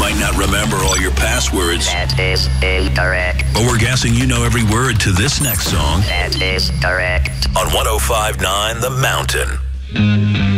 might not remember all your passwords. That is incorrect. But we're guessing you know every word to this next song. That is correct. On 105.9 The Mountain.